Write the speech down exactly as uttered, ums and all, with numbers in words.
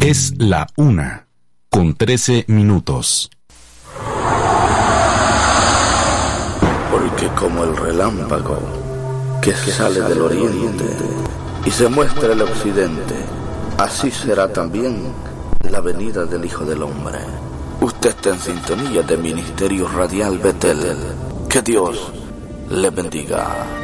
Es la una, con trece minutos. Porque como el relámpago que sale del oriente y se muestra el occidente, así será también la venida del Hijo del Hombre. Usted está en sintonía de Ministerio Radial Betel. Que Dios le bendiga.